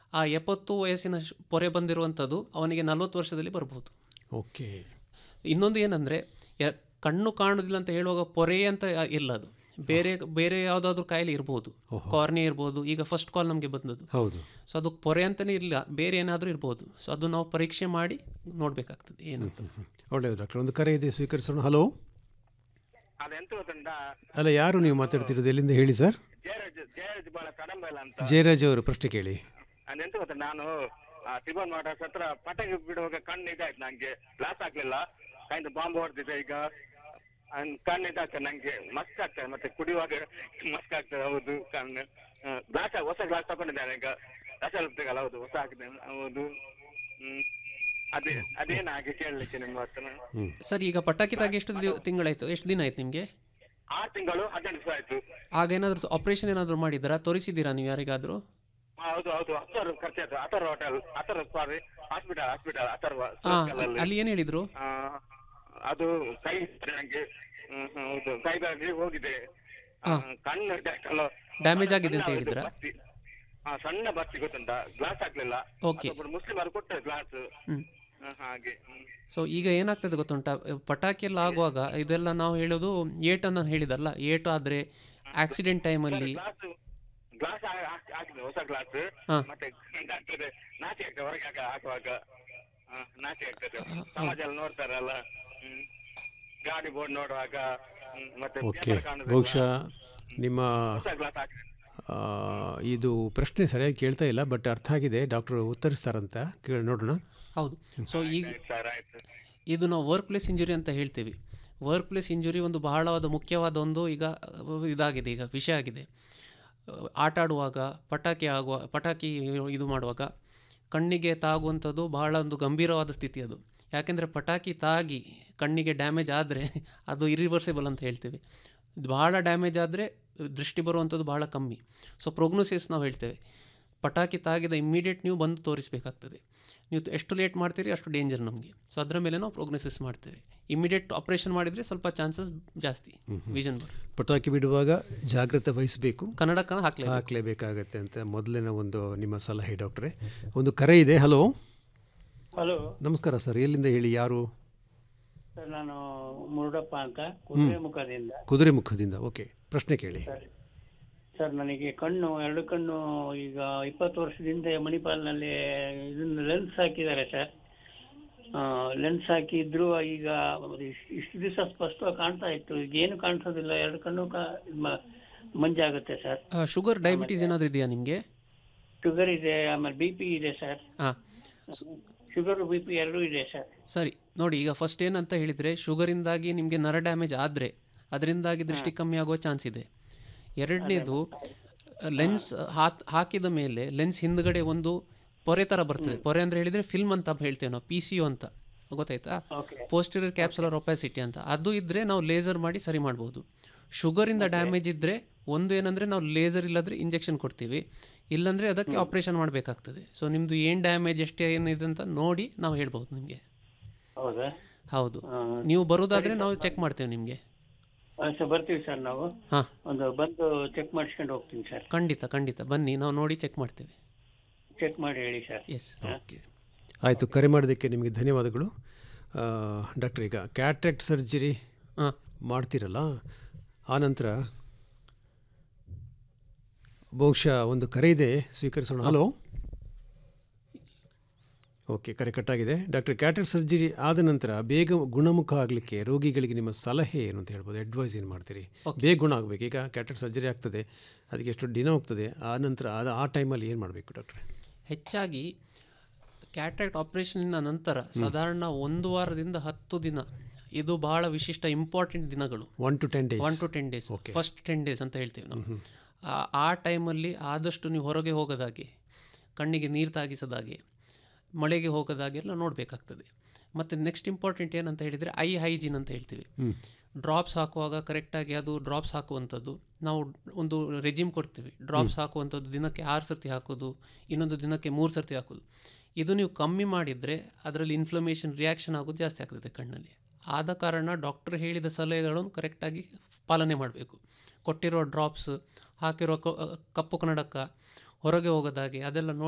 ಆ 70 ವಯಸ್ಸಿನ ಪೊರೆ ಬಂದಿರುವಂಥದ್ದು ಅವನಿಗೆ 40 ವರ್ಷದಲ್ಲಿ ಬರ್ಬೋದು. ಓಕೆ. ಇನ್ನೊಂದು ಏನಂದರೆ, ಕಣ್ಣು ಕಾಣುವುದಿಲ್ಲ ಅಂತ ಹೇಳುವಾಗ ಪೊರೆ ಅಂತ ಇಲ್ಲ, ಅದು ಬೇರೆ ಬೇರೆ ಯಾವುದಾದ್ರೂ ಕಾಯಿಲೆ ಇರ್ಬೋದು, ಕಾರ್ನಿಯಾ ಇರ್ಬೋದು. ಈಗ ಫಸ್ಟ್ ಕಾಲ್ ನಮಗೆ ಬಂದದ್ದು, ಹೌದು. ಸೊ ಅದು ಪೊರೆ ಅಂತಲೇ ಇಲ್ಲ, ಬೇರೆ ಏನಾದರೂ ಇರ್ಬೋದು. ಸೊ ಅದು ನಾವು ಪರೀಕ್ಷೆ ಮಾಡಿ ನೋಡಬೇಕಾಗ್ತದೆ ಏನಂತ. ಒಳ್ಳೆಯದು ಡಾಕ್ಟರ್. ಒಂದು ಕರೆ ಇದೆ, ಸ್ವೀಕರಿಸೋಣ. ಹಲೋ. ಅಲ್ಲ, ಯಾರು ನೀವು ಮಾತಾಡ್ತಿರೋದು, ಎಲ್ಲಿಂದ ಹೇಳಿ ಸರ್? ಜಯರಾಜ್ ಅವರು, ಪ್ರಶ್ನೆ ಕೇಳಿ. ಅದೆಂತ ಗೊತ್ತಾ, ನಾನು ತಿರುವನ್ ಮೋಟಾರ್ಸ್ ಹತ್ರ ಪಟಾಕಿ ಬಿಡುವಾಗ ಕಣ್ಣು ಇದಾಯ್ತು, ನಂಗೆ ಗ್ಲಾಸ್ ಹಾಕ್ಲಿಲ್ಲ, ಕೈಯಿಂದ ಬಾಂಬ್ ಹೊಡೆದಿದೆ. ಈಗ ಕಣ್ಣು ಇದಾಗ್ತದೆ, ನಂಗೆ ಮಸ್ಕ್ ಆಗ್ತದೆ, ಮತ್ತೆ ಕುಡಿಯುವಾಗ ಮಸ್ಕ್ ಆಗ್ತದೆ. ಹೌದು, ಕಣ್ಣು ಗ್ಲಾಸ್, ಹೊಸ ಗ್ಲಾಸ್ ತಗೊಂಡಿದ್ದೇನೆ ಈಗ, ರಸಲ್ಲ, ಹೌದು, ಹೊಸ ಹಾಕಿದ್ದೇನೆ. ಹೌದು. ಅದೇನು ಹಾಗೆ ಕೇಳಲಿಕ್ಕೆ ನಿಮ್ಮ ಹತ್ರ. ಸರ್, ಈಗ ಪಟಾಕಿ ತಾಗಿ ಎಷ್ಟು ತಿಂಗಳಾಯ್ತು, ಎಷ್ಟು ದಿನ ಆಯ್ತು ನಿಮಗೆ? 6 ತಿಂಗಳು 18 ದಿವಸ ಆಯ್ತು. ಆಗ ಏನಾದರೂ ಆಪರೇಷನ್ ಏನಾದರೂ ಮಾಡಿದ್ದೀರಾ, ತೋರಿಸಿದ್ದೀರಾ ನೀವು ಯಾರಿಗಾದರೂ? ಹೌದು ಹೌದು, ಅಥರ್ವ ಖರ್ಚಾಯ್ತು. ಅಥರ್ವ ಹೋಟೆಲ್, ಅಥರ್ವ ಸಾರಿ ಹಾಸ್ಪಿಟಲ್ ಅಥರ್ವ. ಅಲ್ಲಿ ಏನು ಹೇಳಿದ್ರು? ಅದು ಕೈ ನಂಗೆ, ಹೌದು, ಕೈ ಬ್ಯಾಗಿ ಹೋಗಿದೆ, ಕಣ್ಣು ಡ್ಯಾಮೇಜ್ ಆಗಿದೆ ಅಂತ ಹೇಳಿದ್ರ? ಸಣ್ಣ ಬರ್ತಿ ಗೊತ್ತುಂಟ, ಗ್ಲಾಸ್ ಹಾಕ್ಲಿಲ್ಲ. ಮುಸ್ಲಿಮರು ಕೊಟ್ಟರು ಗ್ಲಾಸ್, ಹಾಗೆ. ಸೊ ಈಗ ಏನಾಗ್ತದೆ ಗೊತ್ತುಂಟ, ಪಟಾಕಿ ಎಲ್ಲ ಆಗುವಾಗ ಇದೆಲ್ಲ ನಾವು ಹೇಳೋದು ಏಟನ್ನು ಹೇಳಿದಲ್ಲ, ಏಟು ಆದರೆ ಆಕ್ಸಿಡೆಂಟ್ ಟೈಮಲ್ಲಿ ಗ್ಲಾಸ್ ಹಾಕಿದೆ, ಹೊಸ ಗ್ಲಾಸ್. ಮತ್ತೆ ಆಗ್ತದೆ, ನಾಚಿ ಆಗ್ತದೆ, ಹೊರಗೆ ಹಾಕುವಾಗ ನಾಚಿ ಆಗ್ತದೆ. ಸಮಾಜ ಎಲ್ಲ ನೋಡ್ತಾರಲ್ಲ, ಗಾಡಿ ಬೋರ್ಡ್ ನೋಡುವಾಗ, ಮತ್ತೆ ಬಹುಶಃ ನಿಮ್ಮ ಇದು ಪ್ರಶ್ನೆ ಸರಿಯಾಗಿ ಕೇಳ್ತಾ ಇಲ್ಲ, ಬಟ್ ಅರ್ಥ ಆಗಿದೆ. ಡಾಕ್ಟರ್ ಉತ್ತರಿಸ್ತಾರಂತ ನೋಡೋಣ. ಹೌದು. ಸೊ ಈಗ ಇದು ನಾವು ವರ್ಕ್ ಪ್ಲೇಸ್ ಇಂಜುರಿ ಅಂತ ಹೇಳ್ತೀವಿ. ವರ್ಕ್ ಪ್ಲೇಸ್ ಇಂಜುರಿ ಒಂದು ಬಹಳವಾದ ಮುಖ್ಯವಾದ ಒಂದು ಈಗ ಇದಾಗಿದೆ, ಈಗ ವಿಷಯ ಆಗಿದೆ. ಆಟ ಆಡುವಾಗ ಪಟಾಕಿ ಇದು ಮಾಡುವಾಗ ಕಣ್ಣಿಗೆ ತಾಗುವಂಥದ್ದು ಬಹಳ ಒಂದು ಗಂಭೀರವಾದ ಸ್ಥಿತಿ ಅದು. ಯಾಕೆಂದರೆ ಪಟಾಕಿ ತಾಗಿ ಕಣ್ಣಿಗೆ ಡ್ಯಾಮೇಜ್ ಆದರೆ ಅದು ಇರಿವರ್ಸಿಬಲ್ ಅಂತ ಹೇಳ್ತೀವಿ. ಬಹಳ ಡ್ಯಾಮೇಜ್ ಆದರೆ ದೃಷ್ಟಿ ಬರುವಂಥದ್ದು ಬಹಳ ಕಮ್ಮಿ. ಸೊ ಪ್ರೋಗ್ನೋಸಿಸ್ ನಾವು ಹೇಳ್ತೇವೆ, ಪಟಾಕಿ ತಾಗಿದ ಇಮ್ಮಿಡಿಯೇಟ್ ನೀವು ಬಂದು ತೋರಿಸಬೇಕಾಗ್ತದೆ. ನೀವು ಎಷ್ಟು ಲೇಟ್ ಮಾಡ್ತೀರಿ ಅಷ್ಟು ಡೇಂಜರ್ ನಮಗೆ. ಸೊ ಅದರ ಮೇಲೆ ನಾವು ಪ್ರೋಗ್ನೋಸಿಸ್ ಮಾಡ್ತೇವೆ. ಇಮ್ಮಿಡಿಯೇಟ್ ಆಪರೇಷನ್ ಮಾಡಿದರೆ ಸ್ವಲ್ಪ ಚಾನ್ಸಸ್ ಜಾಸ್ತಿ ವಿಷನ್ ಬರೋದು. ಪಟಾಕಿ ಬಿಡುವಾಗ ಜಾಗ್ರತೆ ವಹಿಸಬೇಕು, ಕನ್ನಡಕ ಹಾಕಲೇಬೇಕಾಗತ್ತೆ ಅಂತ ಮೊದಲಿನ ಒಂದು ನಿಮ್ಮ ಸಲಹೆ ಡಾಕ್ಟ್ರೇ. ಒಂದು ಕರೆ ಇದೆ. ಹಲೋ. ಹಲೋ, ನಮಸ್ಕಾರ ಸರ್, ಎಲ್ಲಿಂದ ಹೇಳಿ, ಯಾರು? ಸರ್, ನಾನು ಮುರುಡಪ್ಪ ಅಂತ, ಕುದುರೆಮುಖದಿಂದ. ಓಕೆ, ಪ್ರಶ್ನೆ ಕೇಳಿ. ಸರ್, ನನಗೆ ಎರಡು ಕಣ್ಣು ಈಗ 20 ವರ್ಷದಿಂದ ಮಣಿಪಾಲ್ನಲ್ಲಿ ಇದನ್ನು ಲೆನ್ಸ್ ಹಾಕಿದ್ದಾರೆ ಸರ್. ಲೆನ್ಸ್ ಹಾಕಿದ್ರು ಈಗ ಇಷ್ಟು ದಿವಸ ಸ್ಪಷ್ಟವಾಗಿ ಕಾಣ್ತಾ ಇತ್ತು, ಈಗ ಏನು ಕಾಣಿಸೋದಿಲ್ಲ, 2 ಕಣ್ಣು ಮಂಜಾಗುತ್ತೆ ಸರ್. ಶುಗರ್, ಡಯಾಬಿಟೀಸ್ ಏನಾದರೂ ಇದೆಯಾ ನಿಮಗೆ? ಶುಗರ್ ಇದೆ, ಆಮೇಲೆ BP ಇದೆ ಸರ್. ಶುಗರ್ BP ಎರಡೂ ಇದೆ ಸರ್. ಸರಿ, ನೋಡಿ, ಈಗ ಫಸ್ಟ್ ಏನಂತ ಹೇಳಿದರೆ, ಶುಗರಿಂದಾಗಿ ನಿಮಗೆ ನರ ಡ್ಯಾಮೇಜ್ ಆದರೆ ಅದರಿಂದಾಗಿ ದೃಷ್ಟಿ ಕಮ್ಮಿ ಆಗುವ ಚಾನ್ಸ್ ಇದೆ. ಎರಡನೇದು, ಲೆನ್ಸ್ ಹಾಕಿದ ಮೇಲೆ ಲೆನ್ಸ್ ಹಿಂದ್ಗಡೆ ಒಂದು ಪೊರೆ ಥರ ಬರ್ತದೆ. ಪೊರೆ ಅಂದರೆ ಹೇಳಿದರೆ ಫಿಲ್ಮ್ ಅಂತ ಹೇಳ್ತೇವೆ ನಾವು, PCO ಅಂತ, ಗೊತ್ತಾಯ್ತಾ? ಪೋಸ್ಟೀರಿಯರ್ ಕ್ಯಾಪ್ಸುಲರ್ ಒಪಾಸಿಟಿ ಅಂತ. ಅದು ಇದ್ದರೆ ನಾವು ಲೇಸರ್ ಮಾಡಿ ಸರಿ ಮಾಡ್ಬೋದು. ಶುಗರಿಂದ ಡ್ಯಾಮೇಜ್ ಇದ್ದರೆ ಒಂದು ಏನಂದರೆ ನಾವು ಲೇಸರ್ ಇಲ್ಲದ್ರೆ ಇಂಜೆಕ್ಷನ್ ಕೊಡ್ತೀವಿ, ಇಲ್ಲಾಂದರೆ ಅದಕ್ಕೆ ಆಪ್ರೇಷನ್ ಮಾಡಬೇಕಾಗ್ತದೆ. ಸೊ ನಿಮ್ಮದು ಏನು ಡ್ಯಾಮೇಜ್ ಎಷ್ಟೇ ಏನಿದೆ ಅಂತ ನೋಡಿ ನಾವು ಹೇಳ್ಬೋದು ನಿಮಗೆ. ಹೌದು, ನೀವು ಬರೋದಾದರೆ ನಾವು ಚೆಕ್ ಮಾಡ್ತೇವೆ ನಿಮಗೆ. ಬರ್ತೀವಿ ಸರ್, ನಾವು ಒಂದು ಬಂದು ಚೆಕ್ ಮಾಡಿಸ್ಕೊಂಡು ಹೋಗ್ತೀನಿ ಸರ್. ಖಂಡಿತ ಬನ್ನಿ, ನಾವು ನೋಡಿ ಚೆಕ್ ಮಾಡ್ತೇವೆ. ಚೆಕ್ ಮಾಡಿ ಹೇಳಿ ಸರ್. ಎಸ್, ಓಕೆ, ಆಯಿತು. ಕರೆ ಮಾಡೋದಕ್ಕೆ ನಿಮಗೆ ಧನ್ಯವಾದಗಳು ಡಾಕ್ಟರ್. ಈಗ ಕ್ಯಾಟ್ರಾಕ್ಟ್ ಸರ್ಜರಿ ಮಾಡ್ತೀರಲ್ಲ, ಆನಂತರ ಬಹುಶಃ ಒಂದು ಕರೆ ಇದೆ, ಸ್ವೀಕರಿಸೋಣ. ಹಲೋ. ಓಕೆ, ಕರೆ ಕಟ್ಟಾಗಿದೆ. ಡಾಕ್ಟರ್, ಕ್ಯಾಟ್ರಾಕ್ಟ್ ಸರ್ಜರಿ ಆದ ನಂತರ ಬೇಗ ಗುಣಮುಖ ಆಗಲಿಕ್ಕೆ ರೋಗಿಗಳಿಗೆ ನಿಮ್ಮ ಸಲಹೆ ಏನು ಅಂತ ಹೇಳ್ಬೋದು? ಅಡ್ವೈಸ್ ಏನು ಮಾಡ್ತೀರಿ? ಬೇಗ ಗುಣ ಆಗಬೇಕು, ಈಗ ಕ್ಯಾಟ್ರಾಕ್ಟ್ ಸರ್ಜರಿ ಆಗ್ತದೆ, ಅದಕ್ಕೆ ಎಷ್ಟು ದಿನ ಹೋಗ್ತದೆ, ಆ ನಂತರ ಆ ಟೈಮಲ್ಲಿ ಏನು ಮಾಡಬೇಕು ಡಾಕ್ಟ್ರೆ? ಹೆಚ್ಚಾಗಿ ಕ್ಯಾಟ್ರಾಕ್ಟ್ ಆಪರೇಷನ್ನ ನಂತರ ಸಾಧಾರಣ 1 ವಾರದಿಂದ 10 ದಿನ ಇದು ಬಹಳ ವಿಶಿಷ್ಟ ಇಂಪಾರ್ಟೆಂಟ್ ದಿನಗಳು. 1 to 10 ಡೇಸ್, ಫಸ್ಟ್ 10 ಡೇಸ್ ಅಂತ ಹೇಳ್ತೀವಿ ನಾವು. ಆ ಟೈಮಲ್ಲಿ ಆದಷ್ಟು ನೀವು ಹೊರಗೆ ಹೋಗೋದಾಗೆ, ಕಣ್ಣಿಗೆ ನೀರು ತಾಗಿಸೋದಾಗೆ, ಮಳೆಗೆ ಹೋಗೋದಾಗೆಲ್ಲ ನೋಡಬೇಕಾಗ್ತದೆ. ಮತ್ತು ನೆಕ್ಸ್ಟ್ ಇಂಪಾರ್ಟೆಂಟ್ ಏನಂತ ಹೇಳಿದರೆ ಐ ಹೈಜೀನ್ ಅಂತ ಹೇಳ್ತೀವಿ. ಡ್ರಾಪ್ಸ್ ಹಾಕುವಾಗ ಕರೆಕ್ಟಾಗಿ ಅದು ಡ್ರಾಪ್ಸ್ ಹಾಕುವಂಥದ್ದು ನಾವು ಒಂದು ರೆಜಿಮ್ ಕೊಡ್ತೀವಿ. ಡ್ರಾಪ್ಸ್ ಹಾಕುವಂಥದ್ದು ದಿನಕ್ಕೆ 6 ಸರ್ತಿ ಹಾಕೋದು, ಇನ್ನೊಂದು ದಿನಕ್ಕೆ 3 ಸರ್ತಿ ಹಾಕೋದು. ಇದು ನೀವು ಕಮ್ಮಿ ಮಾಡಿದರೆ ಅದರಲ್ಲಿ ಇನ್ಫ್ಲಮೇಷನ್ ರಿಯಾಕ್ಷನ್ ಆಗೋದು ಜಾಸ್ತಿ ಆಗ್ತದೆ ಕಣ್ಣಲ್ಲಿ. ಆದ ಕಾರಣ ಡಾಕ್ಟರ್ ಹೇಳಿದ ಸಲಹೆಗಳನ್ನು ಕರೆಕ್ಟಾಗಿ ಪಾಲನೆ ಮಾಡಬೇಕು. ಕೊಟ್ಟಿರೋ ಡ್ರಾಪ್ಸ್, ಹಾಕಿರೋ ಕಪ್ಪು ಕನ್ನಡಕ, ಹೊರಗೆ ಹೋಗೋದಾಗೆ ಅದೆಲ್ಲ